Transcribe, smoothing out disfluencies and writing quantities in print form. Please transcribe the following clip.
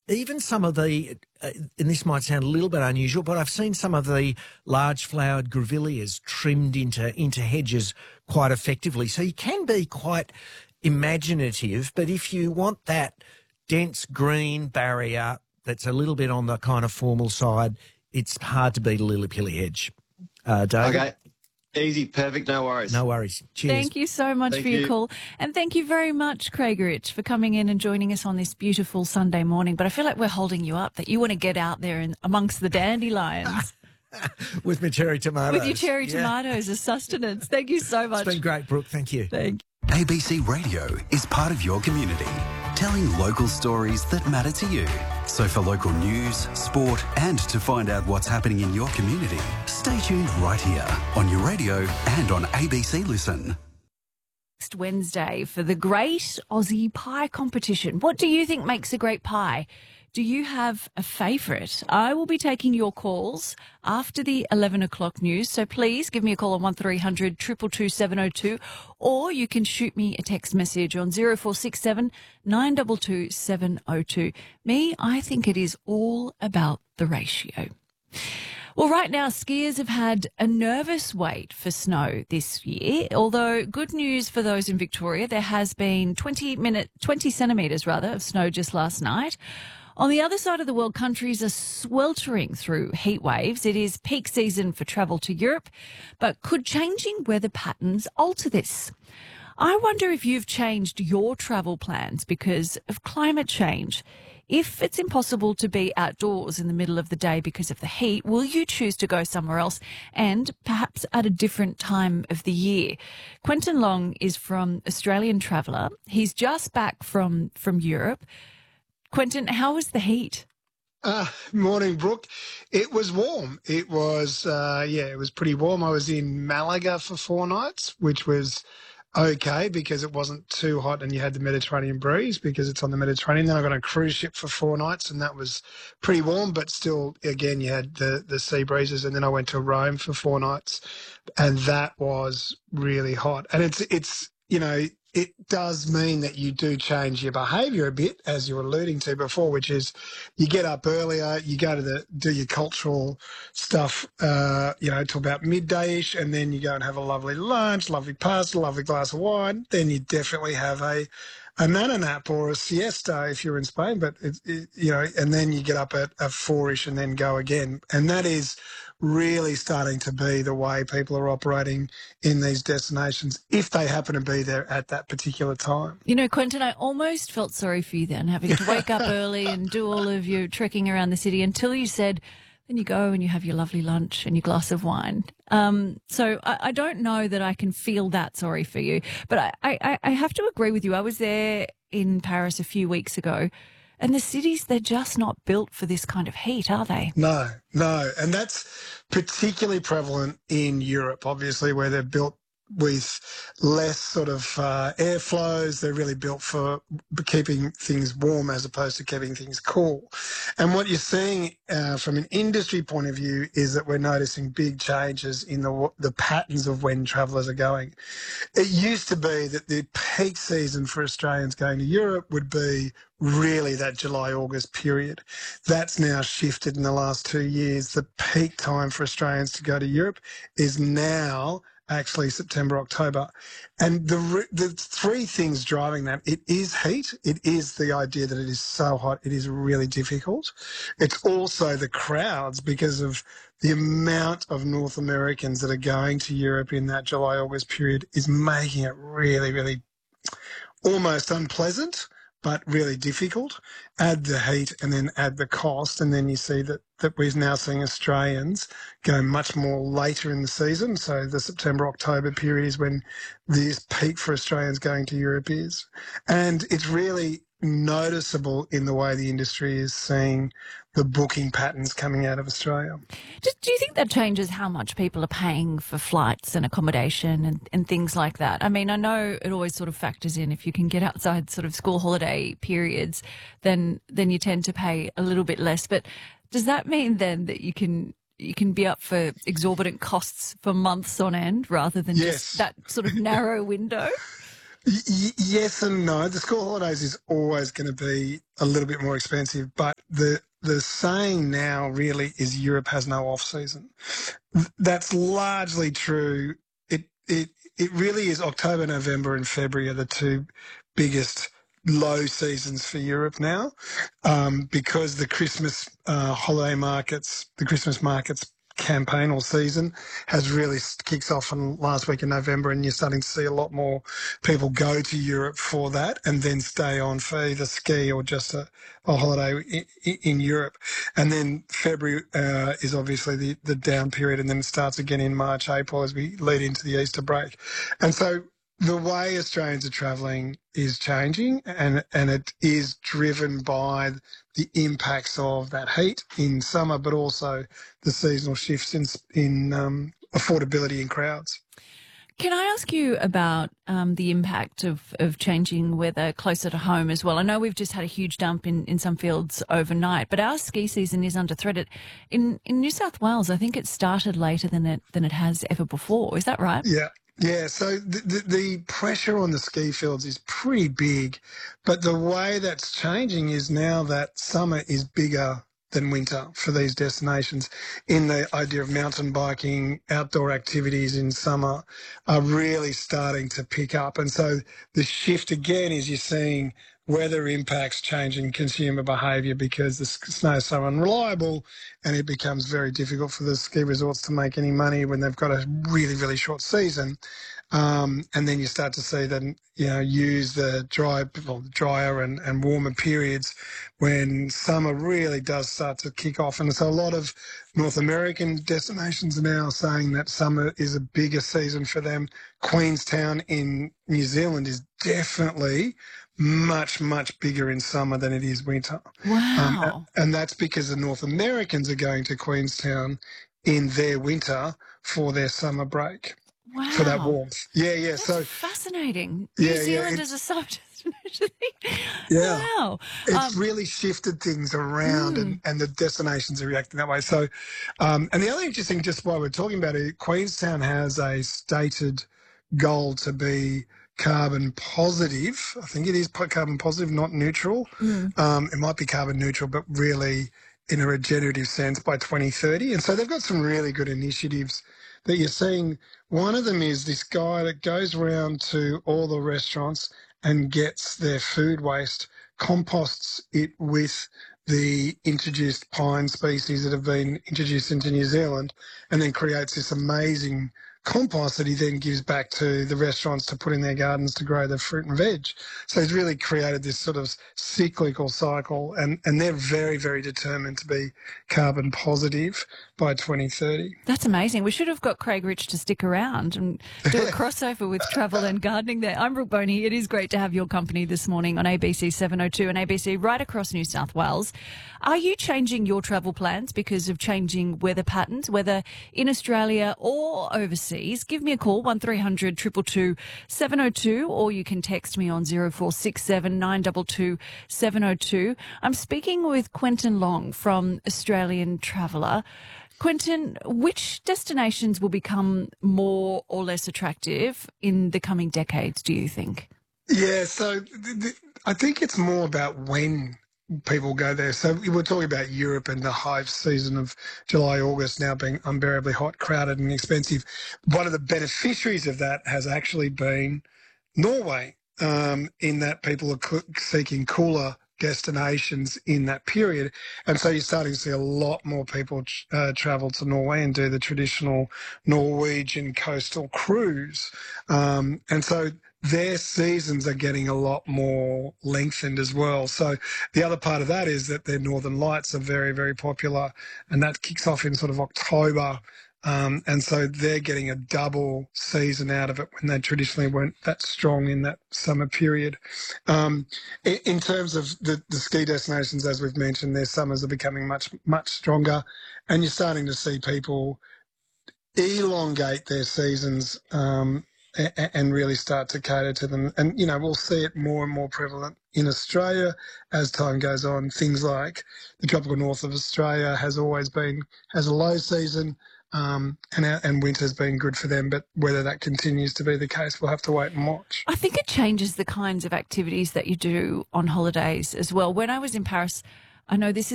even some of the, and this might sound a little bit unusual, but I've seen some of the large flowered grevilleas trimmed into hedges quite effectively. So you can be quite imaginative, but if you want that dense green barrier that's a little bit on the kind of formal side, it's hard to beat a lily-pilly hedge. David? Okay. Easy, perfect, no worries. No worries. Cheers. Thank you so much for your call. And thank you very much, Craig Rich, for coming in and joining us on this beautiful Sunday morning. But I feel like we're holding you up, that you want to get out there and amongst the dandelions. With my cherry tomatoes. With your cherry tomatoes as sustenance. Thank you so much. It's been great, Brooke. Thank you. Thank you. ABC Radio is part of your community, telling local stories that matter to you. So for local news, sport, and to find out what's happening in your community, stay tuned right here on your radio and on ABC Listen. Next Wednesday for the Great Aussie Pie Competition. What do you think makes a great pie? Do you have a favourite? I will be taking your calls after the 11 o'clock news, so please give me a call on 1300 222 702, or you can shoot me a text message on 0467 922 702. Me, I think it is all about the ratio. Well, right now, skiers have had a nervous wait for snow this year, although good news for those in Victoria. There has been 20 centimetres of snow just last night. On the other side of the world, countries are sweltering through heat waves. It is peak season for travel to Europe, but could changing weather patterns alter this? I wonder if you've changed your travel plans because of climate change. If it's impossible to be outdoors in the middle of the day because of the heat, will you choose to go somewhere else and perhaps at a different time of the year? Quentin Long is from Australian Traveller. He's just back from Europe. Quentin, how was the heat? Morning, Brooke. It was warm. It was, it was pretty warm. I was in Malaga for 4 nights, which was okay because it wasn't too hot and you had the Mediterranean breeze because it's on the Mediterranean. Then I got on a cruise ship for 4 nights and that was pretty warm, but still, again, you had the sea breezes. And then I went to Rome for 4 nights and that was really hot. And it's it does mean that you do change your behaviour a bit, as you were alluding to before, which is you get up earlier, you go to do your cultural stuff, till about midday-ish, and then you go and have a lovely lunch, lovely pasta, lovely glass of wine. Then you definitely have a nana nap or a siesta if you're in Spain, but and then you get up at 4-ish and then go again. And that is really starting to be the way people are operating in these destinations if they happen to be there at that particular time. You know, Quentin, I almost felt sorry for you then, having to wake up early and do all of your trekking around the city until you said, then you go and you have your lovely lunch and your glass of wine. So I don't know that I can feel that sorry for you, but I have to agree with you. I was there in Paris a few weeks ago. And the cities, they're just not built for this kind of heat, are they? No. And that's particularly prevalent in Europe, obviously, where they're built with less sort of airflows. They're really built for keeping things warm as opposed to keeping things cool. And what you're seeing from an industry point of view is that we're noticing big changes in the patterns of when travellers are going. It used to be that the peak season for Australians going to Europe would be really that July-August period. That's now shifted in the last 2 years. The peak time for Australians to go to Europe is now actually September, October. And the 3 things driving that, it is heat. It is the idea that it is so hot. It is really difficult. It's also the crowds because of the amount of North Americans that are going to Europe in that July-August period is making it really, really almost unpleasant, but really difficult. Add the heat and then add the cost, and then you see that we're now seeing Australians go much more later in the season. So the September-October period is when this peak for Australians going to Europe is. And it's really noticeable in the way the industry is seeing the booking patterns coming out of Australia. Do you think that changes how much people are paying for flights and accommodation and things like that? I mean, I know it always sort of factors in if you can get outside sort of school holiday periods, then you tend to pay a little bit less. But does that mean then that you can be up for exorbitant costs for months on end rather than just that sort of narrow window? Yes and no. The school holidays is always going to be a little bit more expensive, but the saying now really is Europe has no off season. That's largely true. It really is. October, November, and February are the two biggest low seasons for Europe now, because the Christmas holiday markets, the Christmas markets campaign or season has really kicks off in last week in November, and you're starting to see a lot more people go to Europe for that and then stay on for either ski or just a holiday in Europe. And then February is obviously the down period, and then it starts again in March, April as we lead into the Easter break. And so the way Australians are travelling is changing, and it is driven by the impacts of that heat in summer, but also the seasonal shifts in affordability in crowds. Can I ask you about the impact of changing weather closer to home as well? I know we've just had a huge dump in some fields overnight, but our ski season is under threat. In New South Wales, I think it started later than it has ever before. Is that right? Yeah. Yeah, so the pressure on the ski fields is pretty big, but the way that's changing is now that summer is bigger than winter for these destinations. In the idea of mountain biking, outdoor activities in summer are really starting to pick up. And so the shift again is you're seeing weather impacts changing consumer behaviour because the snow is so unreliable, and it becomes very difficult for the ski resorts to make any money when they've got a really, really short season. And then you start to see them, use the drier and warmer periods when summer really does start to kick off. And so a lot of North American destinations are now saying that summer is a bigger season for them. Queenstown in New Zealand is definitely much, much bigger in summer than it is winter. Wow. And that's because the North Americans are going to Queenstown in their winter for their summer break. Wow. For that warmth. Yeah. That's so fascinating. Yeah, New Zealand yeah, is a summer destination. Yeah. Wow. It's really shifted things around, and the destinations are reacting that way. So, and the other interesting, just while we're talking about it, Queenstown has a stated goal to be carbon positive. I think it is carbon positive, not neutral. It might be carbon neutral, but really in a regenerative sense by 2030. And so they've got some really good initiatives that you're seeing. One of them is this guy that goes around to all the restaurants and gets their food waste, composts it with the introduced pine species that have been introduced into New Zealand, and then creates this amazing compost that he then gives back to the restaurants to put in their gardens to grow the fruit and veg. So he's really created this sort of cyclical cycle, and they're very, very determined to be carbon positive by 2030. That's amazing. We should have got Craig Rich to stick around and do a crossover with travel and gardening there. I'm Brooke Boney. It is great to have your company this morning on ABC 702 and ABC right across New South Wales. Are you changing your travel plans because of changing weather patterns, whether in Australia or overseas? Give me a call, 1300 222 702, or you can text me on 0467 922 702. I'm speaking with Quentin Long from Australian Traveller. Quentin, which destinations will become more or less attractive in the coming decades, do you think? Yeah, so I think it's more about when people go there. So we're talking about Europe and the high season of July, August now being unbearably hot, crowded and expensive. One of the beneficiaries of that has actually been Norway, in that people are seeking cooler destinations in that period. And so you're starting to see a lot more people travel to Norway and do the traditional Norwegian coastal cruise. And so their seasons are getting a lot more lengthened as well. So the other part of that is that their Northern Lights are very, very popular, and that kicks off in sort of October. And so they're getting a double season out of it when they traditionally weren't that strong in that summer period. In terms of the ski destinations, as we've mentioned, their summers are becoming much, much stronger, and you're starting to see people elongate their seasons and really start to cater to them. And, we'll see it more and more prevalent in Australia as time goes on. Things like the tropical north of Australia has a low season, and winter's been good for them. But whether that continues to be the case, we'll have to wait and watch. I think it changes the kinds of activities that you do on holidays as well. When I was in Paris, I know this is